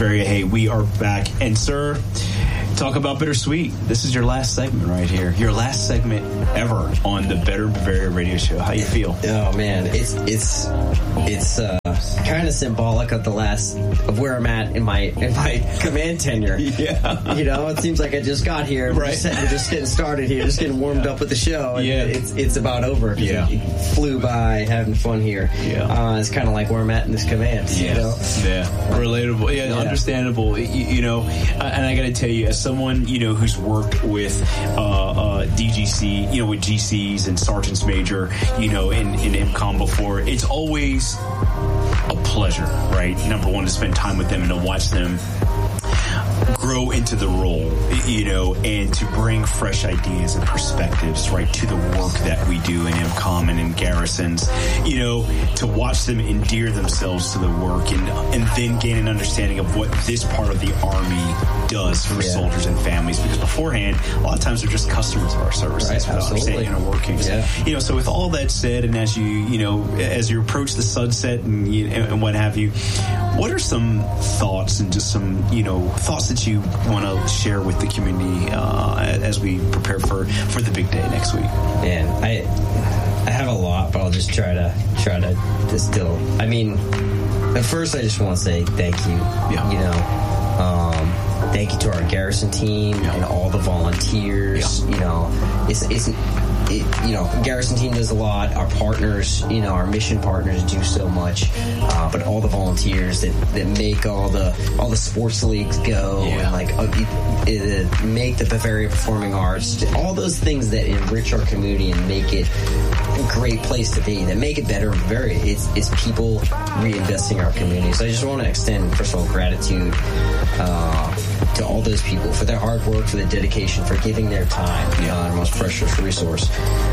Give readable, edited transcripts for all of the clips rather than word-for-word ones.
Bavaria. Hey, we are back. And, sir, talk about bittersweet. This is your last segment right here. Your last segment ever on the Better Bavaria radio show. How you feel? Oh, man. It's kind of symbolic of where I'm at in my command tenure. Yeah. You know, it seems like I just got here. We're just getting started here, just getting warmed up with the show. And it's about over. Yeah. It flew by, having fun here. Yeah. It's kind of like where I'm at in this command. You know? Yeah. Relatable. Yeah, understandable. You know, and I got to tell you, as someone, you know, who's worked with DGC, you know, with GCs and Sergeants Major, you know, in IMCOM before, it's always a pleasure, right? Number one, to spend time with them and to watch them grow into the role, you know, and to bring fresh ideas and perspectives, right, to the work that we do in IMCOM and in garrisons, you know, to watch them endear themselves to the work and then gain an understanding of what this part of the Army does for soldiers and families, because beforehand, a lot of times they're just customers of our services without understanding our workings. You know, so with all that said, and as you approach the sunset and what have you, what are some thoughts and just some, you know, thoughts that you want to share with the community as we prepare for the big day next week? Man, I have a lot, but I'll just try to distill. I mean, at first, I just want to say thank you. You know, thank you to our garrison team and all the volunteers. You know, you know, garrison team does a lot. Our partners, you know, our mission partners do so much. But all the volunteers that make all the sports leagues go and like make the Bavaria Performing Arts, all those things that enrich our community and make it a great place to be, that make it better in Bavaria. It's people reinvesting our community. So I just want to extend personal gratitude to all those people for their hard work, for their dedication, for giving their time, our most precious resource.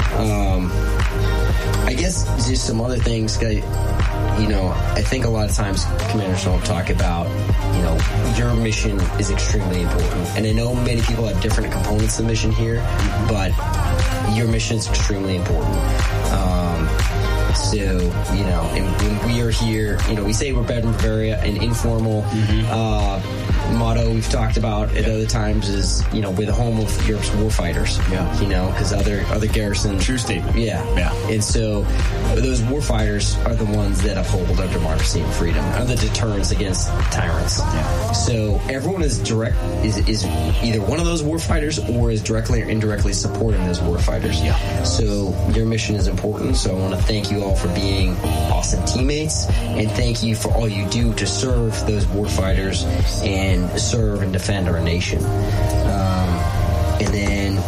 I guess just some other things, you know, I think a lot of times commanders don't talk about, you know, your mission is extremely important. And I know many people have different components of the mission here, but your mission is extremely important. So, you know, and when we are here, you know, we say we're Better in Bavaria, an informal motto we've talked about at other times is, you know, we're the home of Europe's warfighters. You know, because other garrisons. True statement. And so those warfighters are the ones that uphold our democracy and freedom, are the deterrents against tyrants. So everyone is either one of those warfighters or is directly or indirectly supporting those warfighters. So your mission is important. So I want to thank you all for being awesome teammates, and thank you for all you do to serve those warfighters and serve and defend our nation. And then,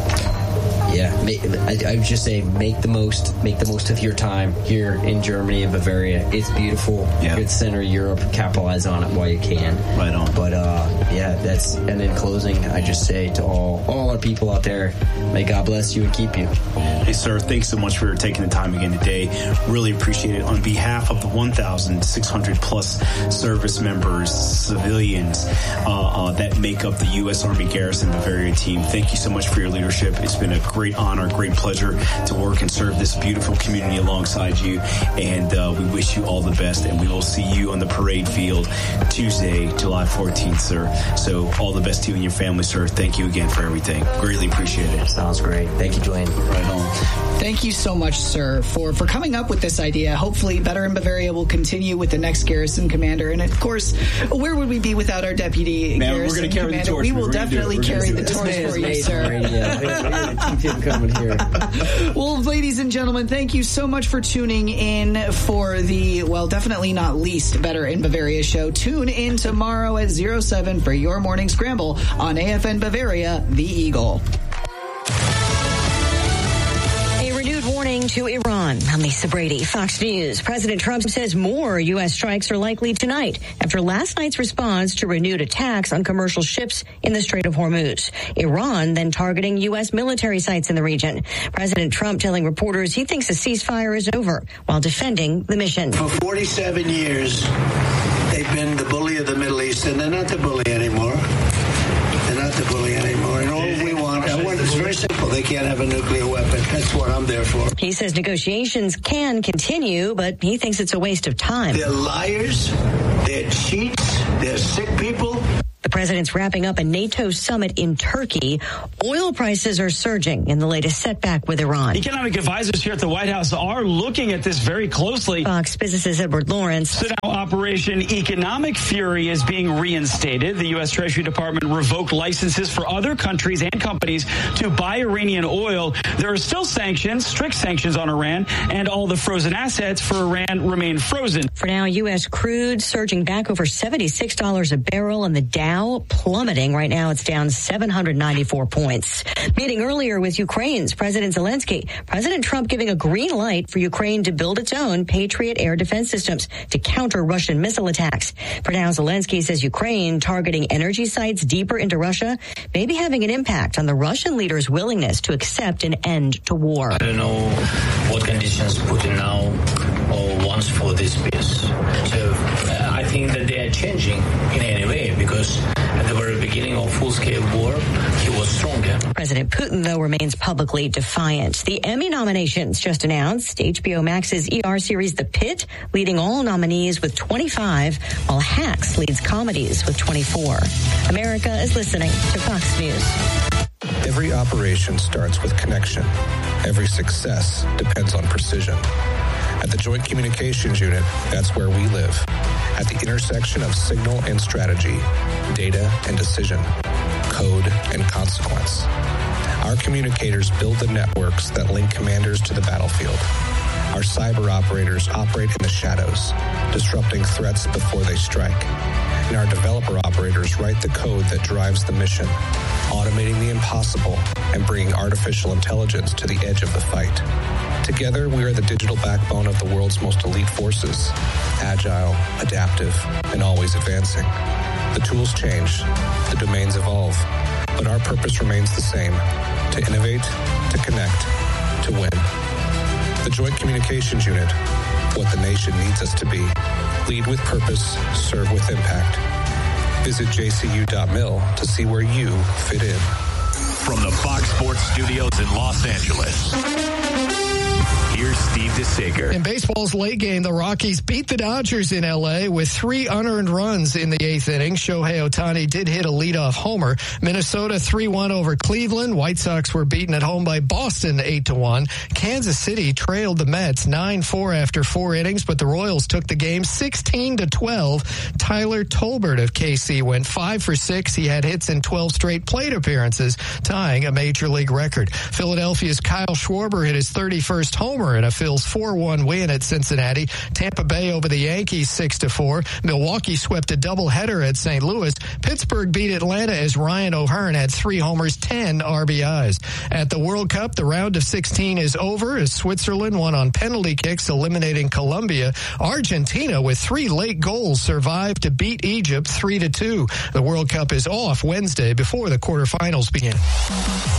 I would just say make the most of your time here in Germany and Bavaria. It's beautiful. You're at the center of Europe. Capitalize on it while you can. Right on. But and in closing, I just say to all our people out there, may God bless you and keep you. Hey, sir, thanks so much for taking the time again today. Really appreciate it. On behalf of the 1,600 plus service members, civilians that make up the U.S. Army Garrison Bavaria team, thank you so much for your leadership. It's been a great honor, great pleasure to work and serve this beautiful community alongside you. And we wish you all the best. And we will see you on the parade field Tuesday, July 14th, sir. So all the best to you and your family, sir. Thank you again for everything. Greatly appreciate it. Sounds great. Thank you, Dwayne. Right on. Thank you so much, sir, for coming up with this idea. Hopefully, Better in Bavaria will continue with the next garrison commander. And of course, where would we be without our deputy garrison we're going to carry commander? The torch. We will definitely carry the torch for you, sir. We're going to keep him coming here. Well, ladies and gentlemen, thank you so much for tuning in for the, well, definitely not least Better in Bavaria show. Tune in tomorrow at 07 for your morning scramble on AFN Bavaria, The Eagle. Warning to Iran. I'm Lisa Brady, Fox News. President Trump says more U.S. strikes are likely tonight after last night's response to renewed attacks on commercial ships in the Strait of Hormuz. Iran then targeting U.S. military sites in the region. President Trump telling reporters he thinks a ceasefire is over while defending the mission. For 47 years, they've been the bully of the Middle East, and they're not the bully anymore. They're not the bully anymore. And all we want, it's very simple. They can't have a nuclear weapon. That's what I'm there for. He says negotiations can continue, but he thinks it's a waste of time. They're liars. They're cheats. They're sick people. The president's wrapping up a NATO summit in Turkey. Oil prices are surging in the latest setback with Iran. Economic advisors here at the White House are looking at this very closely. Fox Business' Edward Lawrence. So now Operation Economic Fury is being reinstated. The U.S. Treasury Department revoked licenses for other countries and companies to buy Iranian oil. There are still sanctions, strict sanctions on Iran, and all the frozen assets for Iran remain frozen. For now, U.S. crude surging back over $76 a barrel, and the Dow plummeting. Right now, it's down 794 points. Meeting earlier with Ukraine's President Zelensky, President Trump giving a green light for Ukraine to build its own Patriot air defense systems to counter Russian missile attacks. For now, Zelensky says Ukraine targeting energy sites deeper into Russia may be having an impact on the Russian leader's willingness to accept an end to war. I don't know what conditions Putin now wants for this peace. So I think that they are changing in any way, because at the very beginning of full-scale war, he was stronger. President Putin, though, remains publicly defiant. The Emmy nominations just announced. HBO Max's ER series The Pitt leading all nominees with 25, while Hacks leads comedies with 24. America is listening to Fox News. Every operation starts with connection. Every success depends on precision. At the Joint Communications Unit, that's where we live. At the intersection of signal and strategy, data and decision, code and consequence. Our communicators build the networks that link commanders to the battlefield. Our cyber operators operate in the shadows, disrupting threats before they strike. And our developer operators write the code that drives the mission, automating the impossible and bringing artificial intelligence to the edge of the fight. Together, we are the digital backbone of the world's most elite forces, agile, adaptive, and always advancing. The tools change, the domains evolve, but our purpose remains the same: to innovate, to connect, to win. The Joint Communications Unit, what the nation needs us to be. Lead with purpose, serve with impact. Visit jcu.mil to see where you fit in. From the Fox Sports Studios in Los Angeles, here's Steve DeSager. In baseball's late game, the Rockies beat the Dodgers in L.A. with 3 unearned runs in the 8th inning. Shohei Ohtani did hit a leadoff homer. Minnesota 3-1 over Cleveland. White Sox were beaten at home by Boston 8-1. Kansas City trailed the Mets 9-4 after 4 innings, but the Royals took the game 16-12. Tyler Tolbert of KC went 5 for 6. He had hits in 12 straight plate appearances, tying a major league record. Philadelphia's Kyle Schwarber hit his 31st homer in a Phil's 4-1 win at Cincinnati. Tampa Bay over the Yankees 6-4. Milwaukee swept a doubleheader at St. Louis. Pittsburgh beat Atlanta as Ryan O'Hearn had 3 homers, 10 RBIs. At the World Cup, the round of 16 is over as Switzerland won on penalty kicks, eliminating Colombia. Argentina, with 3 late goals, survived to beat Egypt 3-2. The World Cup is off Wednesday before the quarterfinals begin.